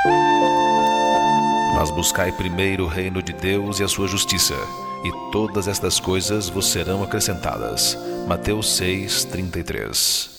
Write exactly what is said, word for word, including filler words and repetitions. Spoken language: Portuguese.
Mas buscai primeiro o reino de Deus e a sua justiça, e todas estas coisas vos serão acrescentadas. Mateus seis, trinta e três.